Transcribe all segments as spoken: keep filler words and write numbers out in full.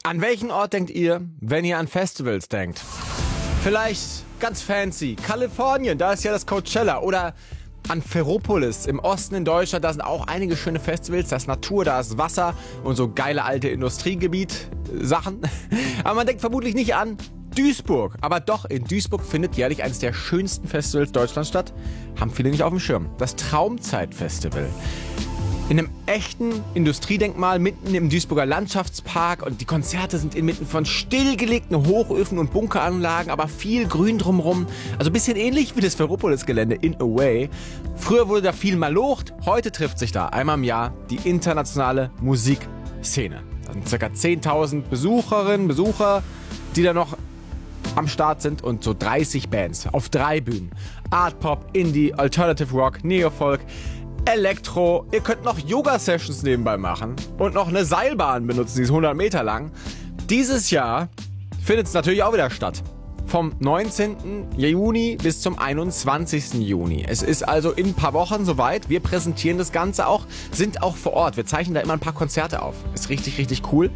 An welchen Ort denkt ihr, wenn ihr an Festivals denkt? Vielleicht ganz fancy, Kalifornien, da ist ja das Coachella. Oder an Ferropolis im Osten in Deutschland, da sind auch einige schöne Festivals. Da ist Natur, da ist Wasser und so geile alte Industriegebiet-Sachen. Aber man denkt vermutlich nicht an Duisburg. Aber doch, in Duisburg findet jährlich eines der schönsten Festivals Deutschlands statt. Haben viele nicht auf dem Schirm. Das Traumzeit-Festival. In einem echten Industriedenkmal mitten im Duisburger Landschaftspark, und die Konzerte sind inmitten von stillgelegten Hochöfen und Bunkeranlagen, aber viel Grün drumherum. Also ein bisschen ähnlich wie das Ferropolis-Gelände in a way. Früher wurde da viel malocht, heute trifft sich da einmal im Jahr die internationale Musikszene. Da sind ca. zehntausend Besucherinnen, Besucher, die da noch am Start sind, und so dreißig Bands auf drei Bühnen. Art Pop, Indie, Alternative Rock, Neofolk, Elektro. Ihr könnt noch Yoga-Sessions nebenbei machen und noch eine Seilbahn benutzen, die ist hundert Meter lang. Dieses Jahr findet es natürlich auch wieder statt. Vom neunzehnten Juni bis zum einundzwanzigsten Juni. Es ist also in ein paar Wochen soweit. Wir präsentieren das Ganze auch, sind auch vor Ort. Wir zeichnen da immer ein paar Konzerte auf. Ist richtig, richtig cool.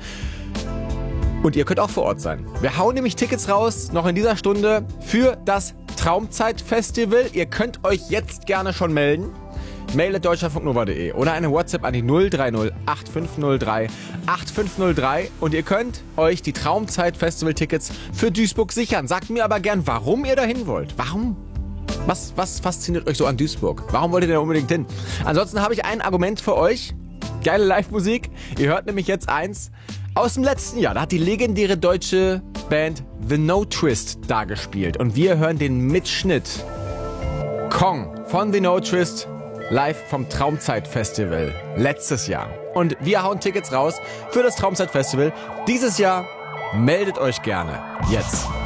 Und ihr könnt auch vor Ort sein. Wir hauen nämlich Tickets raus, noch in dieser Stunde, für das Traumzeit-Festival. Ihr könnt euch jetzt gerne schon melden. Mail at deutschlandfunknova punkt de oder eine WhatsApp an die null drei null acht fünf null drei acht fünf null drei, und ihr könnt euch die Traumzeit-Festival-Tickets für Duisburg sichern. Sagt mir aber gern, warum ihr dahin wollt. Warum? Was, was fasziniert euch so an Duisburg? Warum wollt ihr da unbedingt hin? Ansonsten habe ich ein Argument für euch. Geile Live-Musik. Ihr hört nämlich jetzt eins aus dem letzten Jahr. Da hat die legendäre deutsche Band The No Twist da gespielt. Und wir hören den Mitschnitt. Kong von The No Twist. Live vom Traumzeit-Festival letztes Jahr. Und wir hauen Tickets raus für das Traumzeit-Festival dieses Jahr. Meldet euch gerne. Jetzt.